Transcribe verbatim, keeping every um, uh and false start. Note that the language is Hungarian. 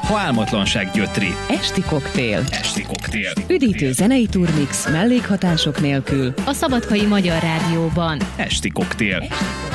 ha álmatlanság gyötri. Esti koktél. Esti koktél. Üdítő zenei turmix mellékhatások nélkül. A Szabadkai Magyar Rádióban. Esti koktél. Esti koktél.